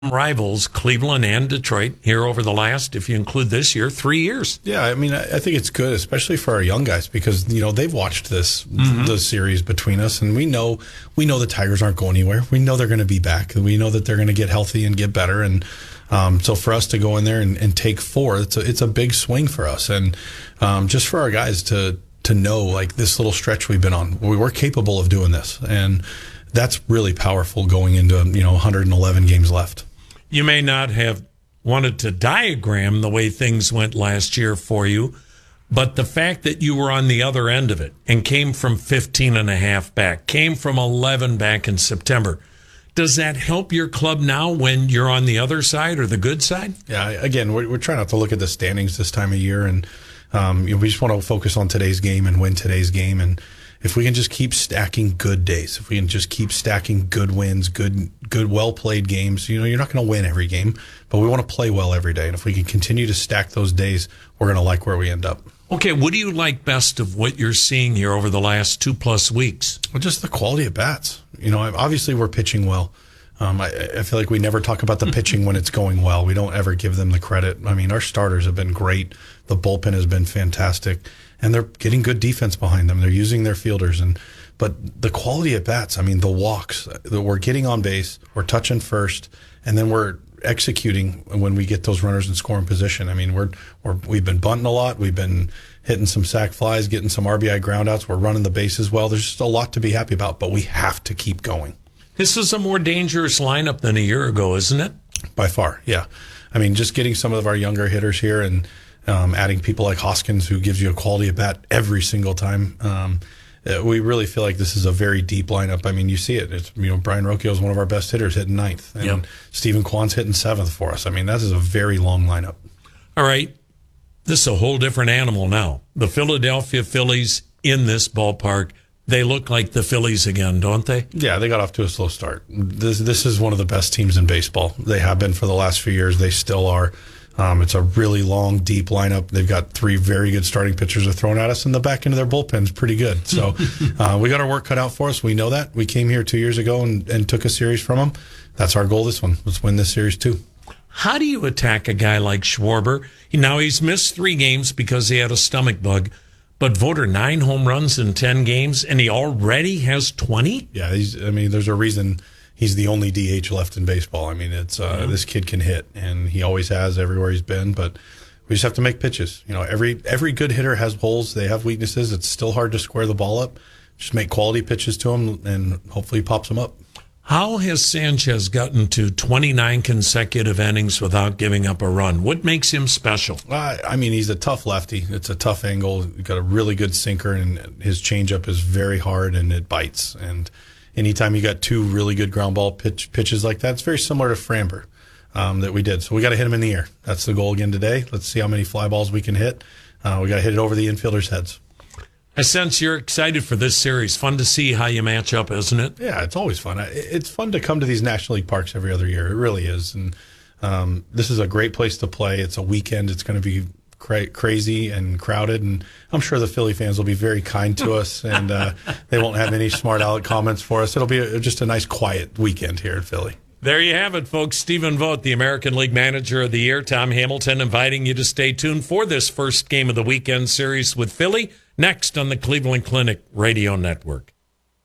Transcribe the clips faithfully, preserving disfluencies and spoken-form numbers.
rivals, Cleveland and Detroit, here over the last, if you include this year, three years. Yeah, I mean, I think it's good, especially for our young guys, because you know they've watched this mm-hmm. the series between us, and we know we know the Tigers aren't going anywhere. We know they're going to be back. We know that they're going to get healthy and get better, and um, so for us to go in there and, and take four, it's a, it's a big swing for us, and um, just for our guys to to know like this little stretch we've been on, we were capable of doing this, and that's really powerful going into you know one hundred eleven games left. You may not have wanted to diagram the way things went last year for you, but the fact that you were on the other end of it and came from fifteen and a half back, came from eleven back in September, does that help your club now when you're on the other side or the good side? Yeah, again, we're, we're trying not to look at the standings this time of year, and um, you know, we just want to focus on today's game and win today's game. And if we can just keep stacking good days, if we can just keep stacking good wins, good, good, well-played games, you know, you're not going to win every game, but we want to play well every day. And if we can continue to stack those days, we're going to like where we end up. Okay, what do you like best of what you're seeing here over the last two-plus weeks? Well, just the quality of bats. You know, obviously we're pitching well. Um, I, I feel like we never talk about the pitching when it's going well. We don't ever give them the credit. I mean, our starters have been great. The bullpen has been fantastic. And they're getting good defense behind them. They're using their fielders, and but the quality at bats. I mean, the walks that we're getting on base, we're touching first, and then we're executing when we get those runners in scoring position. I mean, we're, we're we've been bunting a lot. We've been hitting some sac flies, getting some R B I groundouts. We're running the bases well. There's just a lot to be happy about, but we have to keep going. This is a more dangerous lineup than a year ago, isn't it? By far, yeah. I mean, just getting some of our younger hitters here and. Um, adding people like Hoskins, who gives you a quality at bat every single time. Um, uh, we really feel like this is a very deep lineup. I mean, you see it. It's, you know, Brian Rocchio is one of our best hitters, hitting ninth, and yep. Stephen Kwan's hitting seventh for us. I mean, that is a very long lineup. All right, this is a whole different animal now. The Philadelphia Phillies in this ballpark, they look like the Phillies again, don't they? Yeah, they got off to a slow start. This this is one of the best teams in baseball. They have been for the last few years. They still are. Um, it's a really long, deep lineup. They've got three very good starting pitchers are thrown at us, and the back end of their bullpen's pretty good. So uh, we got our work cut out for us. We know that. We came here two years ago and, and took a series from them. That's our goal this one. Let's win this series too. How do you attack a guy like Schwarber? Now, he's missed three games because he had a stomach bug, but voted nine home runs in ten games, and he already has twenty? Yeah, he's, I mean, there's a reason he's the only D H left in baseball. I mean, it's uh, yeah. This kid can hit, and he always has everywhere he's been. But we just have to make pitches. You know, every every good hitter has holes. They have weaknesses. It's still hard to square the ball up. Just make quality pitches to him, and hopefully he pops them up. How has Sanchez gotten to twenty-nine consecutive innings without giving up a run? What makes him special? Uh, I mean, he's a tough lefty. It's a tough angle. He's got a really good sinker, and his changeup is very hard, and it bites. And anytime you got two really good ground ball pitch, pitches like that, it's very similar to Framber um, that we did. So we got to hit him in the air. That's the goal again today. Let's see how many fly balls we can hit. Uh, we got to hit it over the infielders' heads. I sense you're excited for this series. Fun to see how you match up, isn't it? Yeah, it's always fun. It's fun to come to these National League parks every other year. It really is. And um, this is a great place to play. It's a weekend. It's going to be cra- crazy and crowded, and I'm sure the Philly fans will be very kind to us, and uh, they won't have any smart aleck comments for us. It'll be a, just a nice, quiet weekend here in Philly. There you have it, folks. Stephen Vogt, the American League Manager of the Year. Tom Hamilton inviting you to stay tuned for this first game of the weekend series with Philly, next on the Cleveland Clinic Radio Network.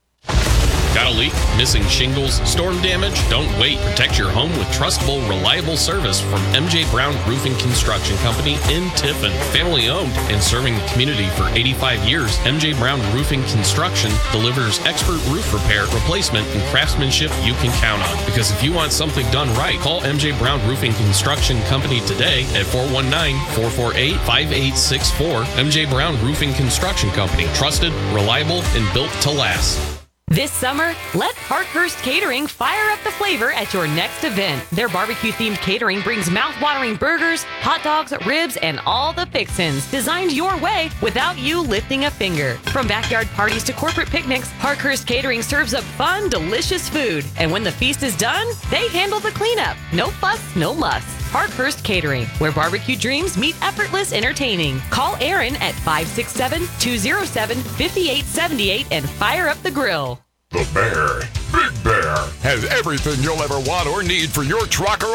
Got a leak? Missing shingles? Storm damage? Don't wait. Protect your home with trustable, reliable service from M J Brown Roofing Construction Company in Tiffin. Family owned and serving the community for eighty-five years, M J Brown Roofing Construction delivers expert roof repair, replacement, and craftsmanship you can count on. Because if you want something done right, call M J Brown Roofing Construction Company today at four one nine, four four eight, five eight six four. M J Brown Roofing Construction Company. Trusted, reliable, and built to last. This summer, let Parkhurst Catering fire up the flavor at your next event. Their barbecue-themed catering brings mouth-watering burgers, hot dogs, ribs, and all the fixins designed your way without you lifting a finger. From backyard parties to corporate picnics, Parkhurst Catering serves up fun, delicious food. And when the feast is done, they handle the cleanup. No fuss, no muss. Parkhurst Catering, where barbecue dreams meet effortless entertaining. Call Aaron at five six seven, two oh seven, five eight seven eight and fire up the grill. The Bear, Big Bear. Care has everything you'll ever want or need for your truck or